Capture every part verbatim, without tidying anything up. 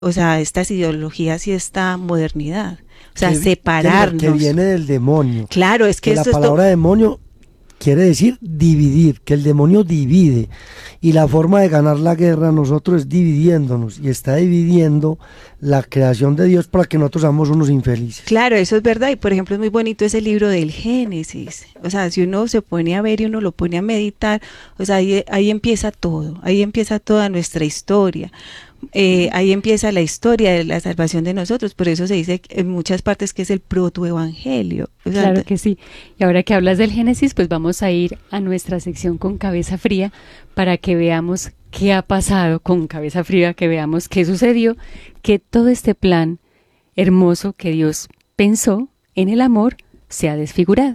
o sea, estas ideologías y esta modernidad. O sea, que, separarnos. Que viene del demonio. Claro, es que, que esto la palabra es to- demonio quiere decir dividir, que el demonio divide. Y la forma de ganar la guerra a nosotros es dividiéndonos. Y está dividiendo la creación de Dios para que nosotros seamos unos infelices. Claro, eso es verdad. Y por ejemplo, es muy bonito ese libro del Génesis. O sea, si uno se pone a ver y uno lo pone a meditar, o sea, ahí, ahí empieza todo. Ahí empieza toda nuestra historia. Eh, ahí empieza la historia de la salvación de nosotros. Por eso se dice en muchas partes que es el protoevangelio. O sea, Claro que sí. Y ahora que hablas del Génesis, pues vamos a ir a nuestra sección con cabeza fría para que veamos qué ha pasado con cabeza fría, que veamos qué sucedió, que todo este plan hermoso que Dios pensó en el amor se ha desfigurado.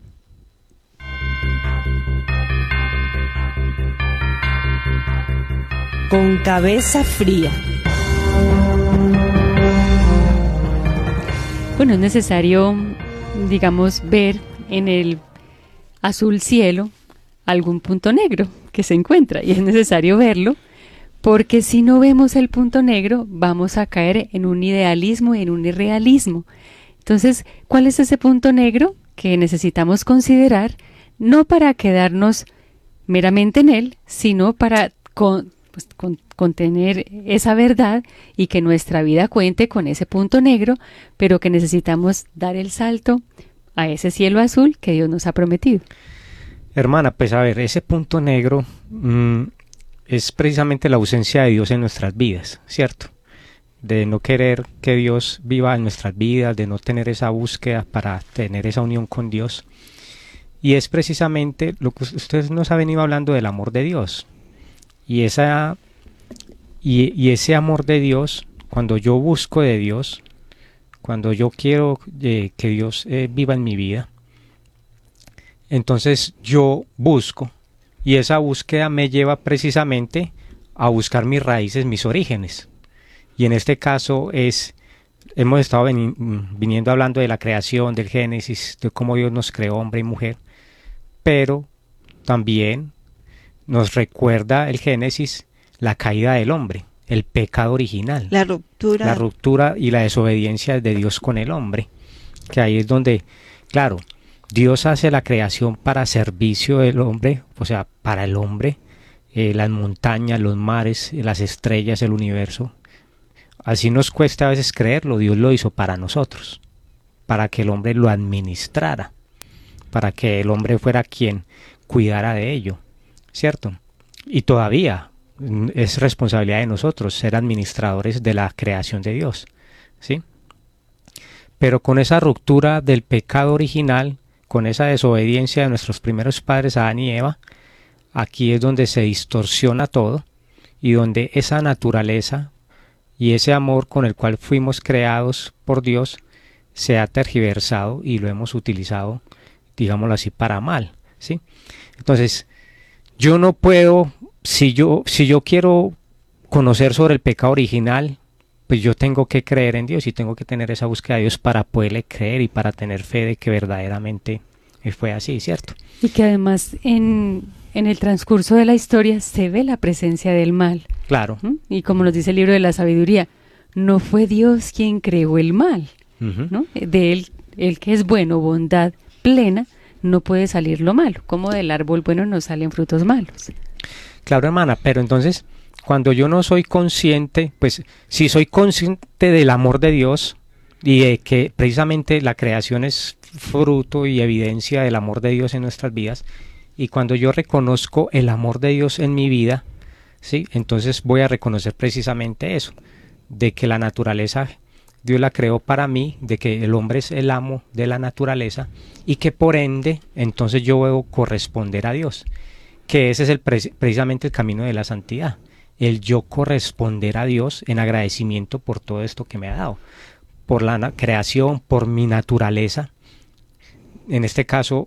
Con cabeza fría. Bueno, es necesario, digamos, ver en el azul cielo algún punto negro que se encuentra, y es necesario verlo porque si no vemos el punto negro vamos a caer en un idealismo y en un irrealismo. Entonces, ¿cuál es ese punto negro que necesitamos considerar, no para quedarnos meramente en él, sino para con, pues, con, contener esa verdad y que nuestra vida cuente con ese punto negro, pero que necesitamos dar el salto a ese cielo azul que Dios nos ha prometido? Hermana, pues a ver, ese punto negro mmm, es precisamente la ausencia de Dios en nuestras vidas, ¿cierto? De no querer que Dios viva en nuestras vidas, de no tener esa búsqueda para tener esa unión con Dios. Y es precisamente lo que ustedes nos han venido hablando del amor de Dios. Y, esa, y, y ese amor de Dios, cuando yo busco de Dios, cuando yo quiero eh, que Dios eh, viva en mi vida, entonces yo busco, y esa búsqueda me lleva precisamente a buscar mis raíces, mis orígenes. Y en este caso es, hemos estado veni- viniendo hablando de la creación, del Génesis, de cómo Dios nos creó hombre y mujer, pero también nos recuerda el Génesis la caída del hombre, el pecado original, la ruptura. la ruptura y la desobediencia de Dios con el hombre, que ahí es donde, claro, Dios hace la creación para servicio del hombre, o sea, para el hombre, eh, las montañas, los mares, las estrellas, el universo. Así nos cuesta a veces creerlo, Dios lo hizo para nosotros, para que el hombre lo administrara, para que el hombre fuera quien cuidara de ello, ¿cierto? Y todavía es responsabilidad de nosotros ser administradores de la creación de Dios, ¿sí? Pero con esa ruptura del pecado original, con esa desobediencia de nuestros primeros padres Adán y Eva, aquí es donde se distorsiona todo y donde esa naturaleza y ese amor con el cual fuimos creados por Dios se ha tergiversado y lo hemos utilizado, digámoslo así, para mal, ¿sí? Entonces, yo no puedo, si yo, si yo quiero conocer sobre el pecado original, pues yo tengo que creer en Dios y tengo que tener esa búsqueda de Dios para poderle creer y para tener fe de que verdaderamente fue así, ¿cierto? Y que además en, en el transcurso de la historia se ve la presencia del mal. Claro. ¿Mm? Y como nos dice el libro de la sabiduría, no fue Dios quien creó el mal, Uh-huh. ¿no? De él, el que es bueno, bondad plena, no puede salir lo malo, como del árbol bueno no salen frutos malos. Claro, hermana, pero entonces, cuando yo no soy consciente, pues si soy consciente del amor de Dios y de que precisamente la creación es fruto y evidencia del amor de Dios en nuestras vidas, y cuando yo reconozco el amor de Dios en mi vida, ¿sí? Entonces voy a reconocer precisamente eso, de que la naturaleza Dios la creó para mí, de que el hombre es el amo de la naturaleza y que por ende entonces yo debo corresponder a Dios, que ese es el pre- precisamente el camino de la santidad, el yo corresponder a Dios en agradecimiento por todo esto que me ha dado, por la na- creación, por mi naturaleza, en este caso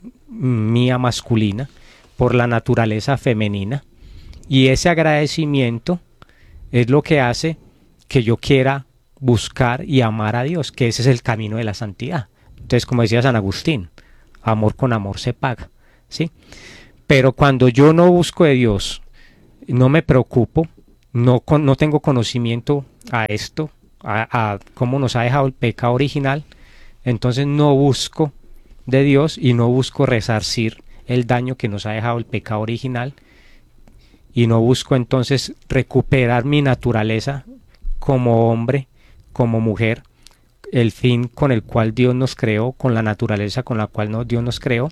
mía masculina, por la naturaleza femenina, y ese agradecimiento es lo que hace que yo quiera buscar y amar a Dios, que ese es el camino de la santidad. Entonces, como decía San Agustín, amor con amor se paga, ¿sí? Pero cuando yo no busco de Dios, no me preocupo, no, con, no tengo conocimiento a esto, a, a cómo nos ha dejado el pecado original, entonces no busco de Dios y no busco resarcir el daño que nos ha dejado el pecado original, y no busco entonces recuperar mi naturaleza como hombre, como mujer, el fin con el cual Dios nos creó, con la naturaleza con la cual no, Dios nos creó.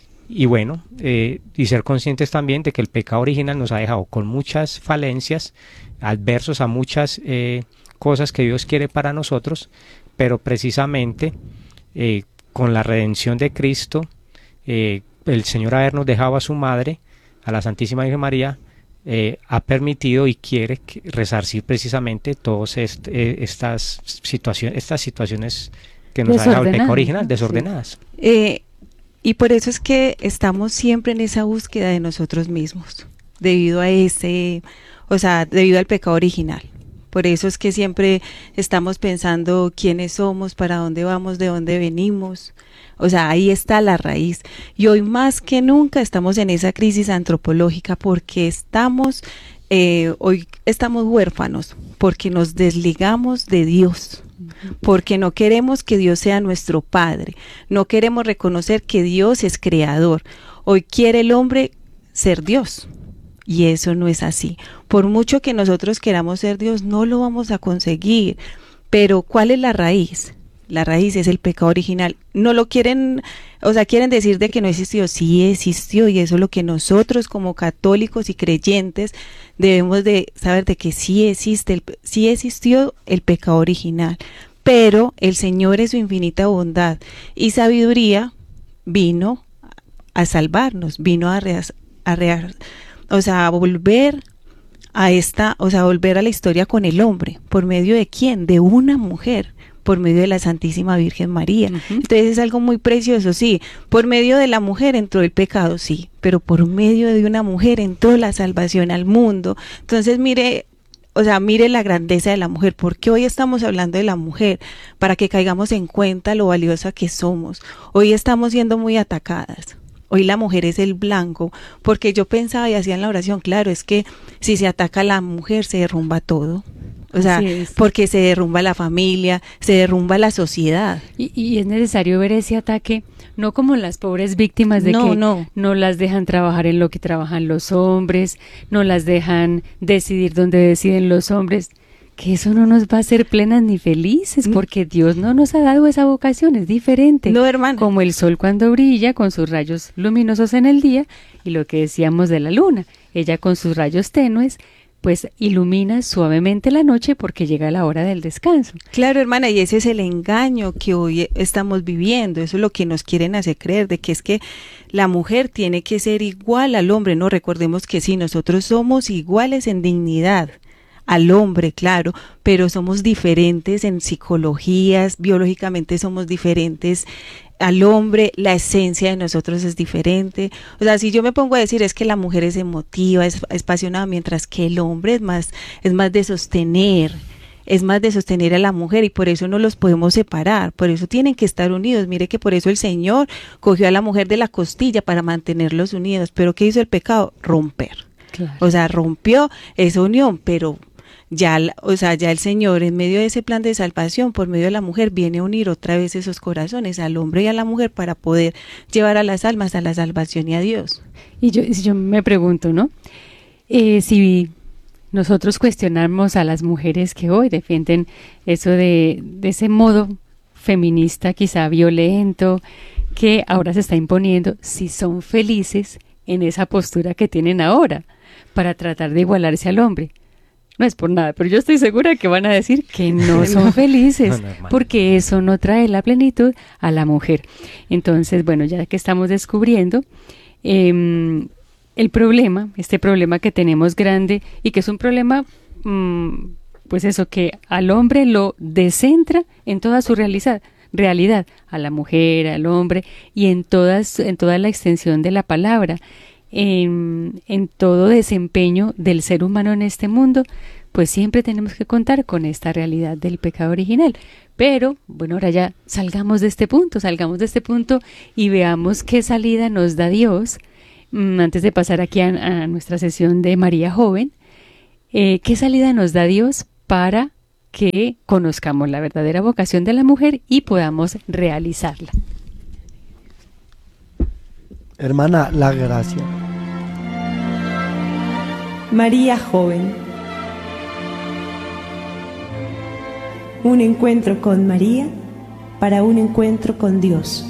Y bueno, eh, y ser conscientes también de que el pecado original nos ha dejado con muchas falencias, adversos a muchas eh, cosas que Dios quiere para nosotros, pero precisamente eh, con la redención de Cristo, eh, el Señor habernos dejado a su madre, a la Santísima Virgen María, eh, ha permitido y quiere que, resarcir precisamente todas est eh, estas situaciones, estas situaciones que nos ha dejado el pecado original, desordenadas. Sí. Eh, y por eso es que estamos siempre en esa búsqueda de nosotros mismos, debido a ese, o sea, debido al pecado original. Por eso es que siempre estamos pensando quiénes somos, para dónde vamos, de dónde venimos. O sea, ahí está la raíz. Y hoy más que nunca estamos en esa crisis antropológica porque estamos, eh, hoy estamos huérfanos, porque nos desligamos de Dios, porque no queremos que Dios sea nuestro Padre, no queremos reconocer que Dios es creador. Hoy quiere el hombre ser Dios. Y eso no es así. Por mucho que nosotros queramos ser Dios, no lo vamos a conseguir. Pero ¿cuál es la raíz? La raíz es el pecado original. No lo quieren, o sea, quieren decir de que no existió. Sí existió, y eso es lo que nosotros como católicos y creyentes debemos de saber, de que sí existe, el, sí existió el pecado original. Pero el Señor en su infinita bondad y sabiduría vino a salvarnos, vino a reas, a reas, o sea, a volver a esta, o sea, a volver a la historia con el hombre. ¿Por medio de quién? De una mujer, por medio de la Santísima Virgen María. Uh-huh. Entonces es algo muy precioso, sí. Por medio de la mujer entró el pecado, sí, pero por medio de una mujer entró la salvación al mundo. Entonces mire, o sea, mire la grandeza de la mujer, porque hoy estamos hablando de la mujer, para que caigamos en cuenta lo valiosa que somos. Hoy estamos siendo muy atacadas. Hoy la mujer es el blanco, porque yo pensaba y hacía en la oración, claro, es que si se ataca a la mujer se derrumba todo. O sea, porque se derrumba la familia, se derrumba la sociedad. Y, y es necesario ver ese ataque, no como las pobres víctimas de no, que no. no las dejan trabajar en lo que trabajan los hombres, no las dejan decidir donde deciden los hombres, que eso no nos va a hacer plenas ni felices, porque Dios no nos ha dado esa vocación, es diferente. No, hermana. Como el sol cuando brilla con sus rayos luminosos en el día, y lo que decíamos de la luna, ella con sus rayos tenues, pues ilumina suavemente la noche porque llega la hora del descanso. Claro, hermana, y ese es el engaño que hoy estamos viviendo, eso es lo que nos quieren hacer creer, de que es que la mujer tiene que ser igual al hombre. No, recordemos que sí, nosotros somos iguales en dignidad al hombre, claro, pero somos diferentes en psicologías, biológicamente somos diferentes al hombre, la esencia de nosotros es diferente. O sea, si yo me pongo a decir es que la mujer es emotiva, es, es apasionada, mientras que el hombre es más, es más de sostener, es más de sostener a la mujer, y por eso no los podemos separar, por eso tienen que estar unidos. Mire que por eso el Señor cogió a la mujer de la costilla para mantenerlos unidos. Pero ¿qué hizo el pecado? Romper. Claro. O sea, rompió esa unión, pero ya, o sea, ya el Señor en medio de ese plan de salvación, por medio de la mujer, viene a unir otra vez esos corazones, al hombre y a la mujer, para poder llevar a las almas a la salvación y a Dios. Y yo, yo me pregunto, ¿no? Eh, si nosotros cuestionamos a las mujeres que hoy defienden eso de, de ese modo feminista, quizá violento, que ahora se está imponiendo, si son felices en esa postura que tienen ahora, para tratar de igualarse al hombre. No es por nada, pero yo estoy segura que van a decir que no son felices, no, no, porque eso no trae la plenitud a la mujer. Entonces, bueno, ya que estamos descubriendo eh, el problema, este problema que tenemos grande, y que es un problema, mmm, pues eso, que al hombre lo descentra en toda su realidad, realidad, a la mujer, al hombre, y en, todas, en toda la extensión de la palabra. En, en todo desempeño del ser humano en este mundo, pues siempre tenemos que contar con esta realidad del pecado original. Pero, bueno, ahora ya salgamos de este punto, salgamos de este punto y veamos qué salida nos da Dios, mmm, antes de pasar aquí a, a nuestra sesión de María Joven, eh, qué salida nos da Dios para que conozcamos la verdadera vocación de la mujer y podamos realizarla. Hermana, la gracia. María joven. Un encuentro con María para un encuentro con Dios.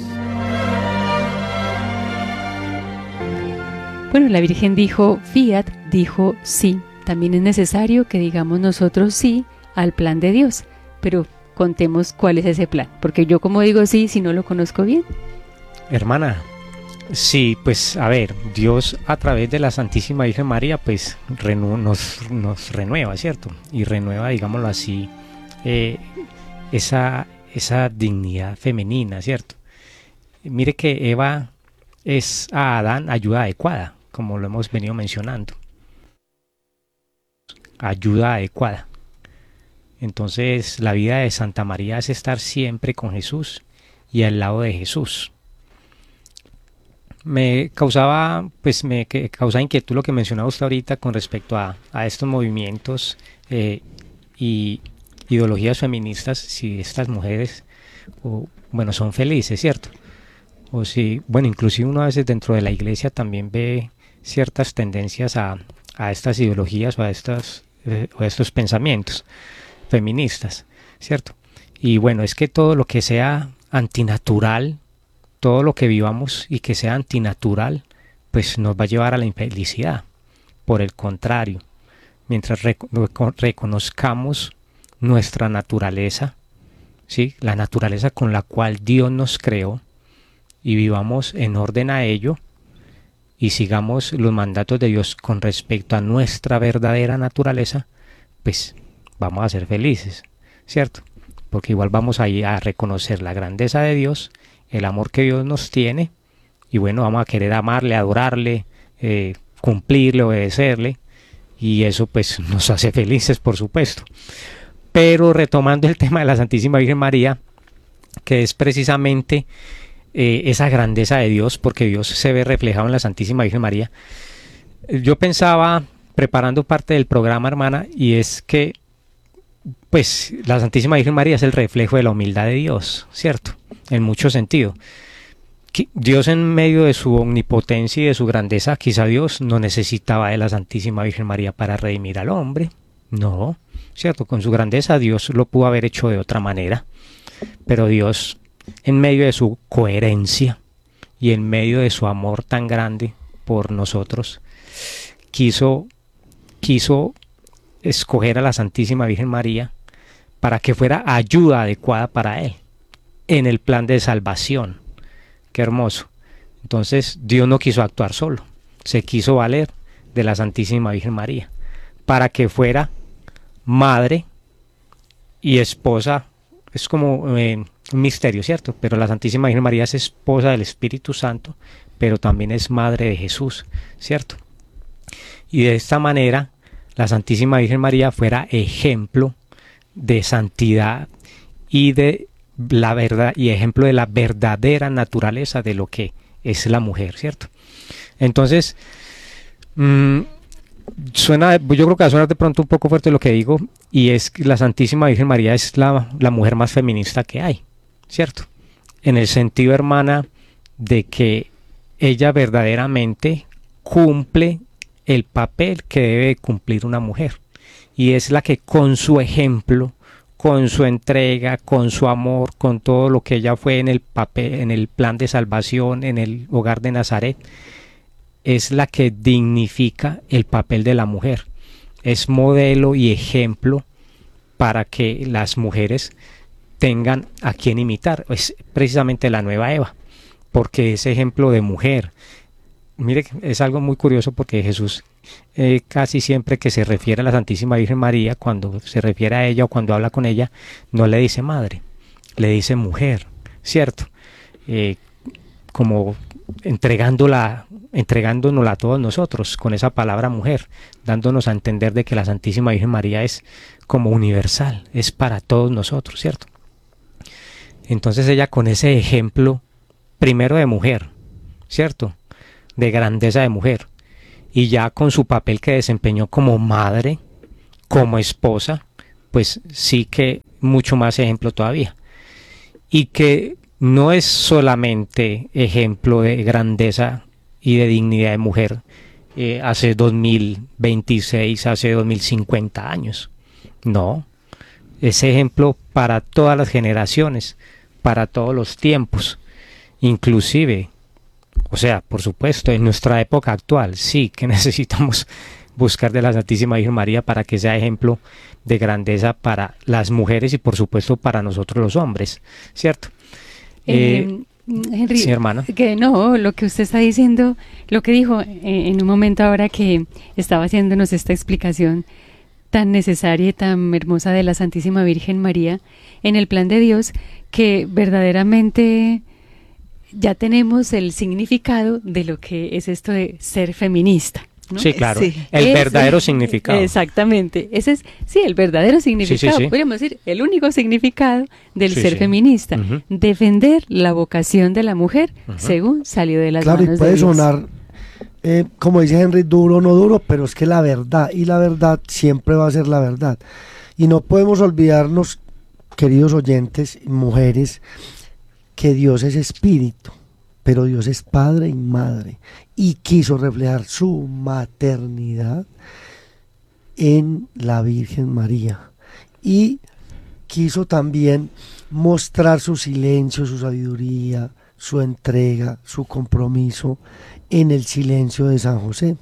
Bueno, la Virgen dijo fiat, dijo sí. También es necesario que digamos nosotros sí al plan de Dios, pero contemos cuál es ese plan, porque yo como digo sí si no lo conozco bien. Hermana, sí, pues a ver, Dios a través de la Santísima Virgen María pues renu nos, nos renueva, ¿cierto? Y renueva, digámoslo así, eh, esa, esa dignidad femenina, ¿cierto? Mire que Eva es a Adán ayuda adecuada, como lo hemos venido mencionando. Ayuda adecuada. Entonces la vida de Santa María es estar siempre con Jesús y al lado de Jesús. Me causaba, pues me causaba inquietud lo que mencionaba usted ahorita con respecto a, a estos movimientos eh, y ideologías feministas, si estas mujeres, o, bueno, son felices, ¿cierto? O si, bueno, inclusive uno a veces dentro de la iglesia también ve ciertas tendencias a, a estas ideologías o a, estas, eh, o a estos pensamientos feministas, ¿cierto? Y bueno, es que todo lo que sea antinatural, todo lo que vivamos y que sea antinatural, pues nos va a llevar a la infelicidad. Por el contrario, mientras rec reconozcamos nuestra naturaleza, ¿sí? La naturaleza con la cual Dios nos creó, y vivamos en orden a ello, y sigamos los mandatos de Dios con respecto a nuestra verdadera naturaleza, pues vamos a ser felices, ¿cierto? Porque igual vamos a ir a reconocer la grandeza de Dios, el amor que Dios nos tiene, y bueno, vamos a querer amarle, adorarle, eh, cumplirle, obedecerle, y eso pues nos hace felices, por supuesto. Pero retomando el tema de la Santísima Virgen María, que es precisamente eh, esa grandeza de Dios, porque Dios se ve reflejado en la Santísima Virgen María. Yo pensaba, preparando parte del programa, hermana, y es que pues la Santísima Virgen María es el reflejo de la humildad de Dios, ¿cierto? En mucho sentido. Dios, en medio de su omnipotencia y de su grandeza, quizá Dios no necesitaba de la Santísima Virgen María para redimir al hombre. No, ¿cierto? Con su grandeza Dios lo pudo haber hecho de otra manera. Pero Dios, en medio de su coherencia y en medio de su amor tan grande por nosotros, quiso, quiso escoger a la Santísima Virgen María para que fuera ayuda adecuada para él en el plan de salvación. Qué hermoso. Entonces Dios no quiso actuar solo, se quiso valer de la Santísima Virgen María para que fuera madre y esposa. Es como eh, un misterio, ¿cierto? Pero la Santísima Virgen María es esposa del Espíritu Santo, pero también es madre de Jesús, ¿cierto? Y de esta manera la Santísima Virgen María fuera ejemplo de santidad y de la verdad, y ejemplo de la verdadera naturaleza de lo que es la mujer, ¿cierto? Entonces, mmm, suena, yo creo que va a sonar de pronto un poco fuerte lo que digo, y es que la Santísima Virgen María es la, la mujer más feminista que hay, ¿cierto? En el sentido, hermana, de que ella verdaderamente cumple el papel que debe cumplir una mujer, y es la que con su ejemplo, con su entrega, con su amor, con todo lo que ella fue en el papel, en el plan de salvación, en el hogar de Nazaret, es la que dignifica el papel de la mujer. Es modelo y ejemplo para que las mujeres tengan a quien imitar. Es precisamente la nueva Eva, porque es ejemplo de mujer. Mire, es algo muy curioso porque Jesús eh, casi siempre que se refiere a la Santísima Virgen María, cuando se refiere a ella o cuando habla con ella, no le dice madre, le dice mujer, ¿cierto? Eh, como entregándola, entregándonosla a todos nosotros con esa palabra mujer, dándonos a entender de que la Santísima Virgen María es como universal, es para todos nosotros, ¿cierto? Entonces ella con ese ejemplo, primero de mujer, ¿cierto?, de grandeza de mujer, y ya con su papel que desempeñó como madre, como esposa, pues sí que mucho más ejemplo todavía. Y que no es solamente ejemplo de grandeza y de dignidad de mujer eh, hace dos mil veintiséis, hace dos mil cincuenta años. No, es ejemplo para todas las generaciones, para todos los tiempos, inclusive, o sea, por supuesto, en nuestra época actual sí que necesitamos buscar de la Santísima Virgen María para que sea ejemplo de grandeza para las mujeres y por supuesto para nosotros los hombres, ¿cierto? Eh, Eh, Henry, sí, hermana. que no, lo que usted está diciendo, lo que dijo eh, en un momento ahora que estaba haciéndonos esta explicación tan necesaria y tan hermosa de la Santísima Virgen María en el plan de Dios, que verdaderamente ya tenemos el significado de lo que es esto de ser feminista, ¿no? Sí, claro, Sí. el Es- verdadero significado. Exactamente, ese es, sí, el verdadero significado, sí. podríamos decir, el único significado del Sí, ser sí. feminista, Ujú. defender la vocación de la mujer Ujú. según salió de las Claro, y manos de puede Dios. sonar, eh, como dice Henry, duro o no duro, pero es que la verdad, y la verdad siempre va a ser la verdad. Y no podemos olvidarnos, queridos oyentes y mujeres, que Dios es espíritu, pero Dios es padre y madre, y quiso reflejar su maternidad en la Virgen María. Y quiso también mostrar su silencio, su sabiduría, su entrega, su compromiso en el silencio de San José.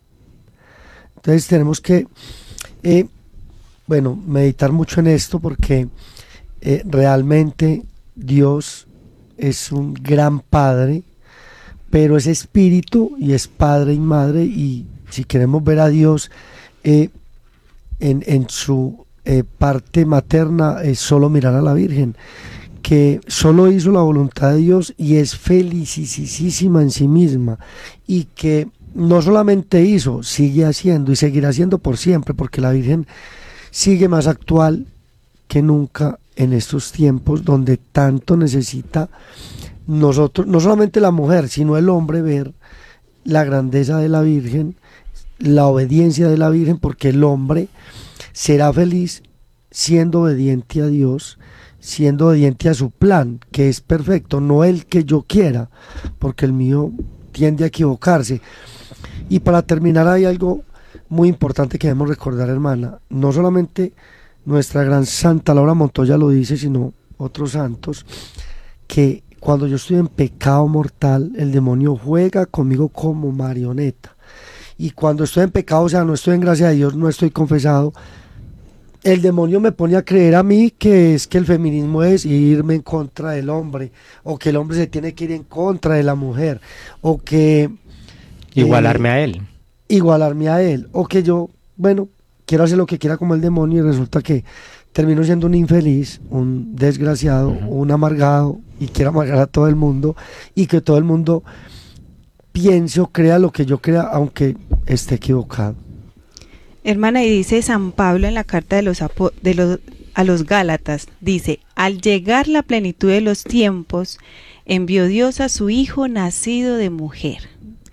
Entonces tenemos que, eh, bueno, meditar mucho en esto porque eh, realmente Dios es un gran padre, pero es espíritu y es padre y madre, y si queremos ver a Dios eh, en, en su eh, parte materna, es solo mirar a la Virgen, que solo hizo la voluntad de Dios y es felicísima en sí misma, y que no solamente hizo, sigue haciendo y seguirá haciendo por siempre, porque la Virgen sigue más actual que nunca en estos tiempos donde tanto necesita nosotros, no solamente la mujer, sino el hombre, ver la grandeza de la Virgen, la obediencia de la Virgen, porque el hombre será feliz siendo obediente a Dios, siendo obediente a su plan, que es perfecto, no el que yo quiera, porque el mío tiende a equivocarse. Y para terminar, hay algo muy importante que debemos recordar, hermana. No solamente nuestra gran santa Laura Montoya lo dice, sino otros santos, que cuando yo estoy en pecado mortal, el demonio juega conmigo como marioneta. Y cuando estoy en pecado, o sea, no estoy en gracia de Dios, no estoy confesado, el demonio me pone a creer a mí que es que el feminismo es irme en contra del hombre, o que el hombre se tiene que ir en contra de la mujer, o que Igualarme eh, a él. igualarme a él, o que yo, bueno, quiero hacer lo que quiera como el demonio y resulta que termino siendo un infeliz, un desgraciado, Ujú. un amargado, y quiero amargar a todo el mundo, y que todo el mundo piense o crea lo que yo crea, aunque esté equivocado. Hermana, y dice San Pablo en la carta de los, apo- de los a los Gálatas, dice, al llegar la plenitud de los tiempos, envió Dios a su Hijo nacido de mujer,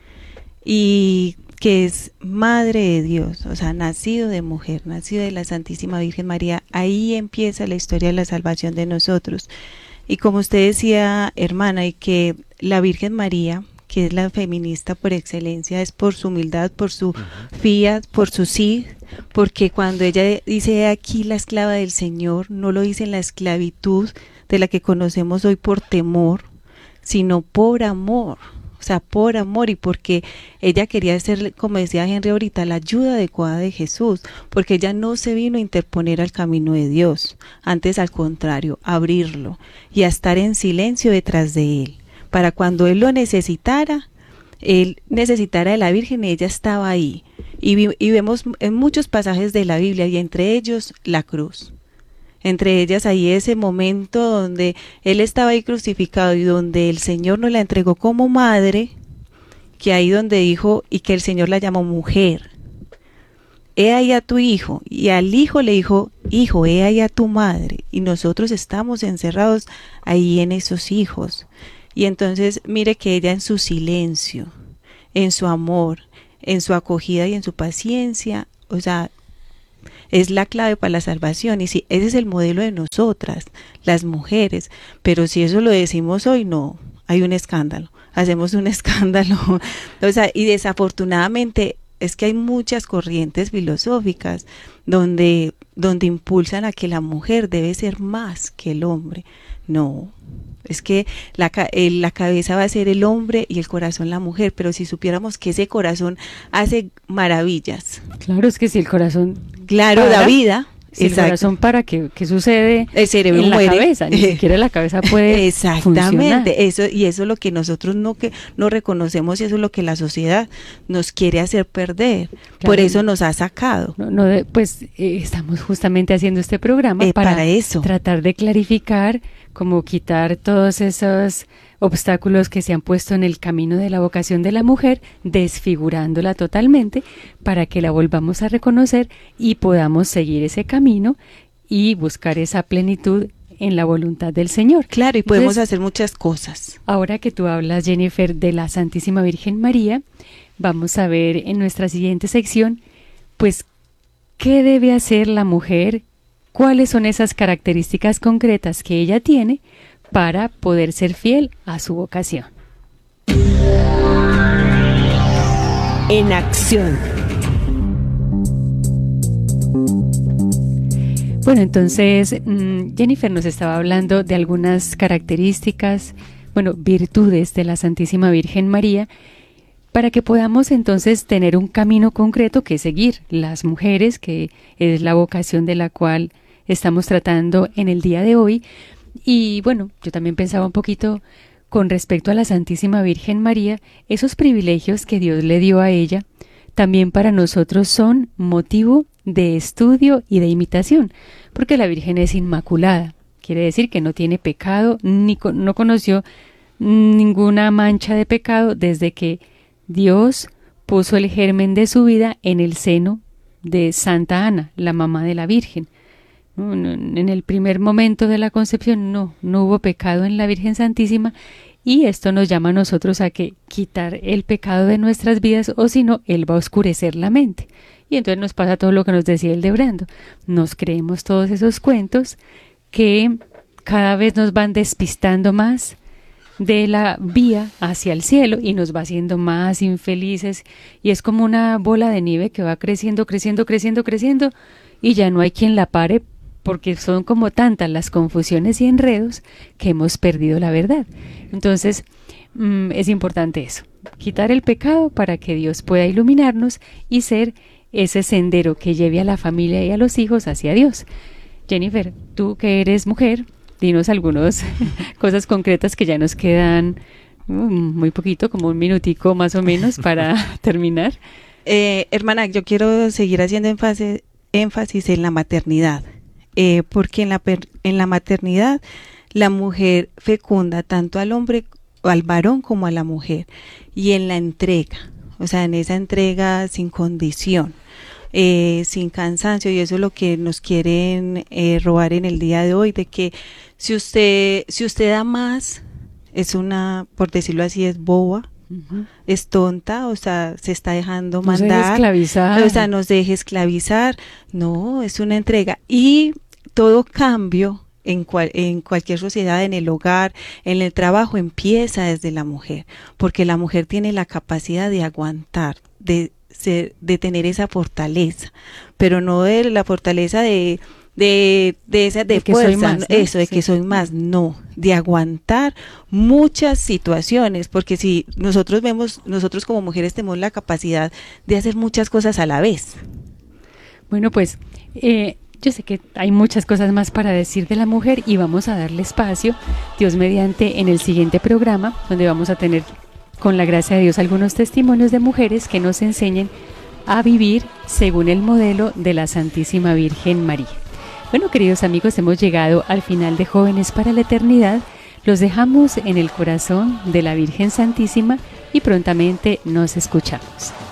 y que es madre de Dios, o sea, nacido de mujer, nacido de la Santísima Virgen María. Ahí empieza la historia de la salvación de nosotros. Y como usted decía, hermana, y que la Virgen María, que es la feminista por excelencia, es por su humildad, por su fiat, por su sí, porque cuando ella dice aquí la esclava del Señor, no lo dice en la esclavitud de la que conocemos hoy por temor, sino por amor, o sea, por amor, y porque ella quería ser, como decía Henry ahorita, la ayuda adecuada de Jesús, porque ella no se vino a interponer al camino de Dios, antes al contrario, abrirlo y a estar en silencio detrás de él, para cuando él lo necesitara, él necesitara de la Virgen, ella estaba ahí. Y, vi, y vemos en muchos pasajes de la Biblia, y entre ellos la cruz. Entre ellas ahí ese momento donde él estaba ahí crucificado y donde el Señor nos la entregó como madre, que ahí donde dijo, y que el Señor la llamó mujer. He ahí a tu hijo, y al hijo le dijo, hijo, he ahí a tu madre. Y nosotros estamos encerrados ahí en esos hijos. Y entonces mire que ella en su silencio, en su amor, en su acogida y en su paciencia, o sea, es la clave para la salvación. Y si ese es el modelo de nosotras, las mujeres, pero si eso lo decimos hoy, no, hay un escándalo, hacemos un escándalo. O sea, y desafortunadamente es que hay muchas corrientes filosóficas donde, donde impulsan a que la mujer debe ser más que el hombre. No, es que la, el, la cabeza va a ser el hombre y el corazón la mujer, pero si supiéramos que ese corazón hace maravillas. Claro, es que si el corazón Claro, para, da vida. Si el corazón para, ¿qué, qué sucede? El cerebro en muere. La cabeza, ni siquiera la cabeza puede Exactamente, funcionar. eso, y eso es lo que nosotros no, que, no reconocemos y eso es lo que la sociedad nos quiere hacer perder. Claro. Por eso nos ha sacado. No, no de, pues eh, estamos justamente haciendo este programa eh, para, para eso. tratar de clarificar, como quitar todos esos obstáculos que se han puesto en el camino de la vocación de la mujer, desfigurándola totalmente, para que la volvamos a reconocer y podamos seguir ese camino y buscar esa plenitud en la voluntad del Señor. Claro, y podemos Entonces, hacer muchas cosas. Ahora que tú hablas, Jennifer, de la Santísima Virgen María, vamos a ver en nuestra siguiente sección, pues, ¿qué debe hacer la mujer? ¿Cuáles son esas características concretas que ella tiene para poder ser fiel a su vocación? En acción. Bueno, entonces Jennifer nos estaba hablando de algunas características, bueno, virtudes de la Santísima Virgen María, para que podamos entonces tener un camino concreto que seguir las mujeres, que es la vocación de la cual estamos tratando en el día de hoy. Y bueno, yo también pensaba un poquito con respecto a la Santísima Virgen María, esos privilegios que Dios le dio a ella, también para nosotros son motivo de estudio y de imitación, porque la Virgen es inmaculada, quiere decir que no tiene pecado, ni con, no conoció ninguna mancha de pecado desde que Dios puso el germen de su vida en el seno de Santa Ana, la mamá de la Virgen. En el primer momento de la concepción no, no hubo pecado en la Virgen Santísima, y esto nos llama a nosotros a que quitar el pecado de nuestras vidas, o si no, Él va a oscurecer la mente. Y entonces nos pasa todo lo que nos decía el de Brando. Nos creemos todos esos cuentos que cada vez nos van despistando más de la vía hacia el cielo y nos va haciendo más infelices, y es como una bola de nieve que va creciendo, creciendo, creciendo, creciendo, y ya no hay quien la pare, porque son como tantas las confusiones y enredos que hemos perdido la verdad. Entonces, mmm, es importante eso, quitar el pecado para que Dios pueda iluminarnos y ser ese sendero que lleve a la familia y a los hijos hacia Dios. Jennifer, tú que eres mujer, dinos algunas cosas concretas que ya nos quedan um, muy poquito, como un minutico más o menos para terminar. Eh, hermana, yo quiero seguir haciendo énfasis, énfasis en la maternidad. Eh, porque en la, per, en la maternidad la mujer fecunda tanto al hombre, al varón como a la mujer, y en la entrega, o sea, en esa entrega sin condición, eh, sin cansancio, y eso es lo que nos quieren eh, robar en el día de hoy, de que si usted, si usted da más, es una, por decirlo así, es boba, uh-huh. es tonta, o sea, se está dejando no mandar, se deje esclavizar. O sea, nos deje esclavizar, no, es una entrega, y todo cambio en, cual, en cualquier sociedad, en el hogar, en el trabajo, empieza desde la mujer, porque la mujer tiene la capacidad de aguantar, de, ser, de tener esa fortaleza, pero no de la fortaleza de, de, de esa de, de fuerza, más, ¿no? Eso, de sí. que soy más, no, de aguantar muchas situaciones, porque si nosotros vemos, nosotros como mujeres tenemos la capacidad de hacer muchas cosas a la vez. Bueno, pues eh, yo sé que hay muchas cosas más para decir de la mujer y vamos a darle espacio, Dios mediante, en el siguiente programa, donde vamos a tener, con la gracia de Dios, algunos testimonios de mujeres que nos enseñen a vivir según el modelo de la Santísima Virgen María. Bueno, queridos amigos, hemos llegado al final de Jóvenes para la Eternidad. Los dejamos en el corazón de la Virgen Santísima y prontamente nos escuchamos.